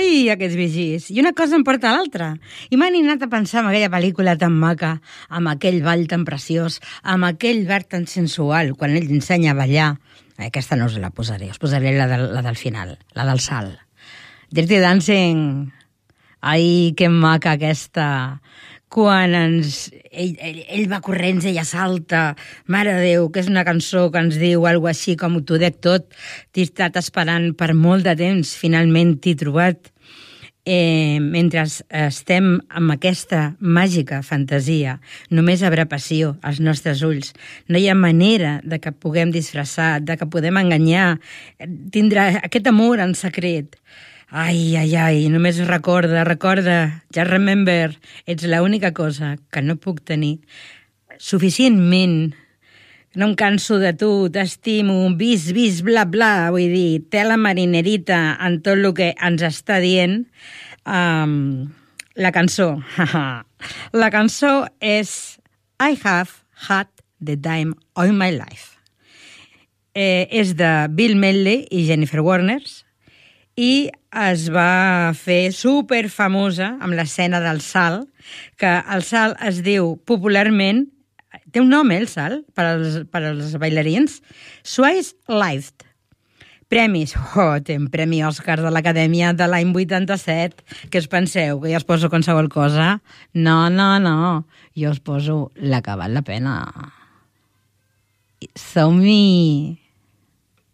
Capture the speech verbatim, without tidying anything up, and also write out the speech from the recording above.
Ai, aquests vigis. I una cosa em porta a l'altra. I m'han anat a pensar en aquella pel·lícula tan maca, amb aquell ball tan preciós, amb aquell verd tan sensual, quan ell ensenya a ballar. Aquesta no us la posaré, us posaré la del, la del final, la del salt. Dirty Dancing. Ai, que maca aquesta. Quan ens, ell, ell, ell va corrents, ella salta, mare de Déu, que és una cançó que ens diu alguna així com t'ho dec tot, t'he estat esperant per molt de temps, finalment t'he trobat. Eh, mentre estem amb aquesta màgica fantasia, només haurà passió als nostres ulls. No hi ha manera de que puguem disfressar, de que podem enganyar, tindrà aquest amor en secret. Ai, ai, ai, només recorda, recorda, just remember, ets l'única cosa que no puc tenir suficientment. No em canso de tu, t'estimo, vis, vis, bla, bla, vull dir, té la marinerita en tot el que ens està dient. Um, la cançó, la cançó és I have had the time of my life. Eh, és de Bill Medley i Jennifer Warnes, i es va fer super famosa amb l'escena del salt, que el salt es diu popularment, té un nom, eh, el salt, per als, per als bailarins, Swiss Lift. Premis, oh, té un premi Òscar de l'Acadèmia de l'any vuitanta-set, que us penseu que jo us poso qualsevol cosa? No, no, no, jo us poso la que val la pena. Som-hi!